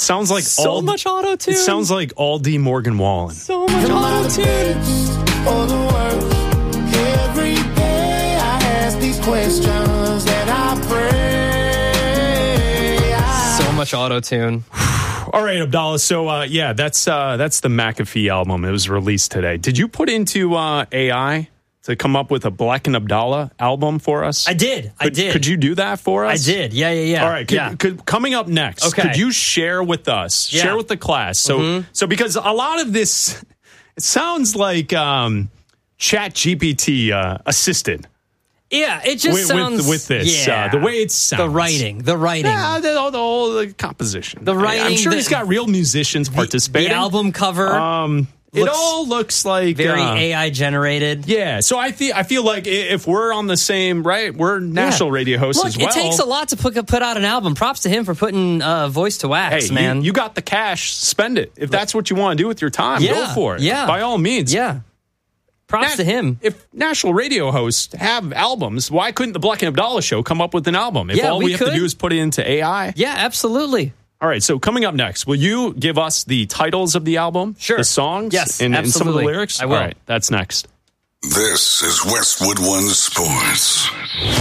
sounds like so much auto-tune. It sounds like Aldi Morgan Wallen. So much auto-tune. Every day I ask these questions and I pray. So much auto-tune. All right, Abdallah. So, that's the McAfee album. It was released today. Did you put into AI to come up with a Black and Abdallah album for us? I did. Could you do that for us? I did. Yeah. All right. Coming up next, could you share with us, share with the class? So, because a lot of this, it sounds like ChatGPT assisted. Yeah, it just sounds... With this, the way it sounds. The writing. Yeah, the whole composition. The writing. I'm sure he's got real musicians participating. The album cover. It all looks like... Very AI generated. Yeah, so I feel like if we're on the same, right, we're national radio hosts as well. It takes a lot to put out an album. Props to him for putting voice to wax, man. You got the cash, spend it. If that's what you want to do with your time, go for it. Yeah. By all means. Yeah. Props to him. If national radio hosts have albums, why couldn't the Black and Abdallah show come up with an album? If all we have to do is put it into AI? Yeah, absolutely. All right, so coming up next, will you give us the titles of the album? Sure. The songs? Yes, and absolutely. some of the lyrics? I will. All right, that's next. This is Westwood One Sports.